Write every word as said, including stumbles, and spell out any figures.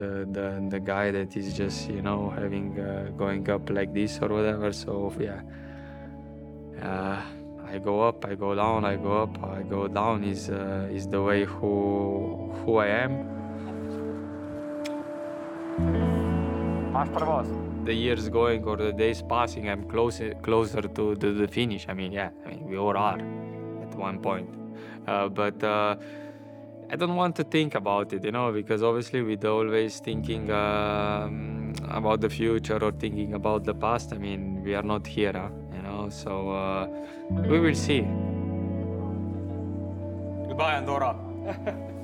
the the, the guy that is just you know having uh, going up like this or whatever. So yeah, uh, I go up, I go down, I go up, I go down. Is uh, is the way who who I am. The years going or the days passing, I'm closer closer to, to the finish. I mean, yeah, I mean we all are at one point, uh, but. Uh, I don't want to think about it, you know, because obviously with always thinking um, about the future or thinking about the past, I mean, we are not here, huh? You know, so uh, we will see. Goodbye, Andorra.